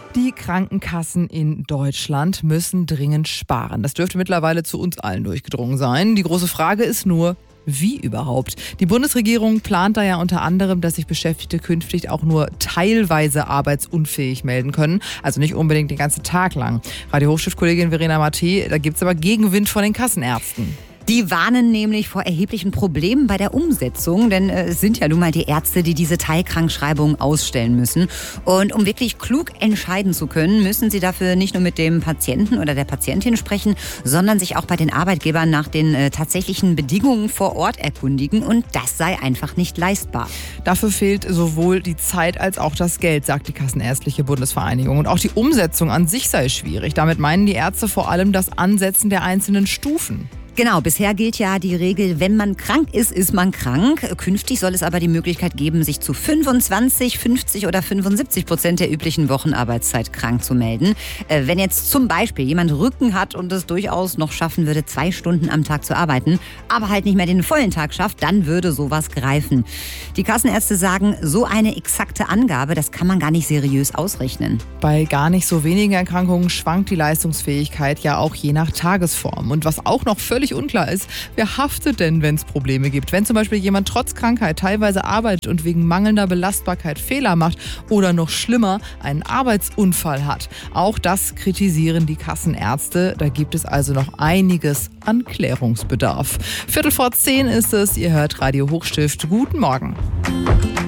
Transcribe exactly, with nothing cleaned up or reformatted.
Die Krankenkassen in Deutschland müssen dringend sparen. Das dürfte mittlerweile zu uns allen durchgedrungen sein. Die große Frage ist nur, wie überhaupt? Die Bundesregierung plant da ja unter anderem, dass sich Beschäftigte künftig auch nur teilweise arbeitsunfähig melden können. Also nicht unbedingt den ganzen Tag lang. Radio Hochstift-Kollegin Verena Matte, da gibt es aber Gegenwind von den Kassenärzten. Die warnen nämlich vor erheblichen Problemen bei der Umsetzung, denn äh, es sind ja nun mal die Ärzte, die diese Teilkrankschreibungen ausstellen müssen. Und um wirklich klug entscheiden zu können, müssen sie dafür nicht nur mit dem Patienten oder der Patientin sprechen, sondern sich auch bei den Arbeitgebern nach den äh, tatsächlichen Bedingungen vor Ort erkundigen. Und das sei einfach nicht leistbar. Dafür fehlt sowohl die Zeit als auch das Geld, sagt die Kassenärztliche Bundesvereinigung. Und auch die Umsetzung an sich sei schwierig. Damit meinen die Ärzte vor allem das Ansetzen der einzelnen Stufen. Genau, bisher gilt ja die Regel, wenn man krank ist, ist man krank. Künftig soll es aber die Möglichkeit geben, sich zu fünfundzwanzig, fünfzig oder fünfundsiebzig Prozent der üblichen Wochenarbeitszeit krank zu melden. Äh, wenn jetzt zum Beispiel jemand Rücken hat und es durchaus noch schaffen würde, zwei Stunden am Tag zu arbeiten, aber halt nicht mehr den vollen Tag schafft, dann würde sowas greifen. Die Kassenärzte sagen, so eine exakte Angabe, das kann man gar nicht seriös ausrechnen. Bei gar nicht so wenigen Erkrankungen schwankt die Leistungsfähigkeit ja auch je nach Tagesform. Und was auch noch völlig unklar ist, wer haftet denn, wenn es Probleme gibt? Wenn zum Beispiel jemand trotz Krankheit teilweise arbeitet und wegen mangelnder Belastbarkeit Fehler macht oder noch schlimmer, einen Arbeitsunfall hat. Auch das kritisieren die Kassenärzte. Da gibt es also noch einiges an Klärungsbedarf. Viertel vor zehn ist es. Ihr hört Radio Hochstift. Guten Morgen.